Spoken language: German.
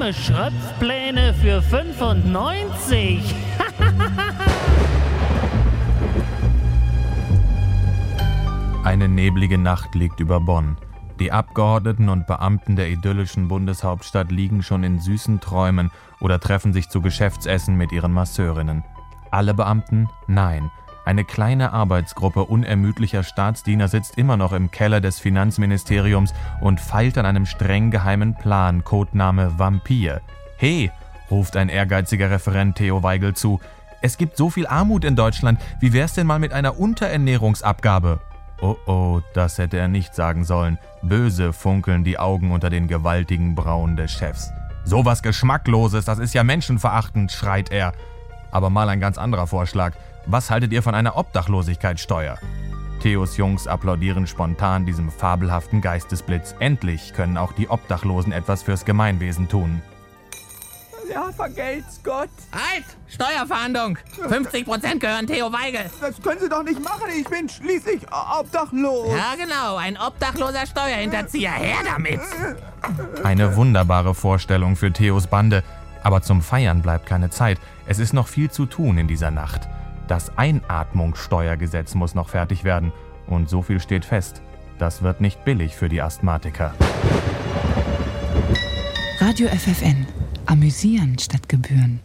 geheime Schröpfpläne für 95. Eine neblige Nacht liegt über Bonn. Die Abgeordneten und Beamten der idyllischen Bundeshauptstadt liegen schon in süßen Träumen oder treffen sich zu Geschäftsessen mit ihren Masseurinnen. Alle Beamten? Nein. Eine kleine Arbeitsgruppe unermüdlicher Staatsdiener sitzt immer noch im Keller des Finanzministeriums und feilt an einem streng geheimen Plan, Codename Vampir. »Hey«, ruft ein ehrgeiziger Referent Theo Weigel zu, »es gibt so viel Armut in Deutschland, wie wär's denn mal mit einer Unterernährungsabgabe?« Oh, das hätte er nicht sagen sollen. Böse funkeln die Augen unter den gewaltigen Brauen des Chefs. »Sowas Geschmackloses, das ist ja menschenverachtend«, schreit er. Aber mal ein ganz anderer Vorschlag. Was haltet ihr von einer Obdachlosigkeitssteuer? Theos Jungs applaudieren spontan diesem fabelhaften Geistesblitz. Endlich können auch die Obdachlosen etwas fürs Gemeinwesen tun. Ja, vergelt's Gott. Halt! Steuerfahndung! 50% gehören Theo Weigel. Das können Sie doch nicht machen. Ich bin schließlich obdachlos. Ja, genau. Ein obdachloser Steuerhinterzieher. Her damit! Eine wunderbare Vorstellung für Theos Bande. Aber zum Feiern bleibt keine Zeit. Es ist noch viel zu tun in dieser Nacht. Das Einatmungssteuergesetz muss noch fertig werden. Und so viel steht fest. Das wird nicht billig für die Asthmatiker. Radio FFN. Amüsieren statt Gebühren.